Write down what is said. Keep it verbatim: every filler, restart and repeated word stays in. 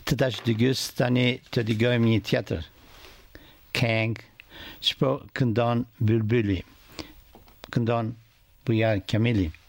Tadash de Gustani te de Goemni Theater. Kang, Spo Kundan Bulbuli. Kundan Buya Kamili.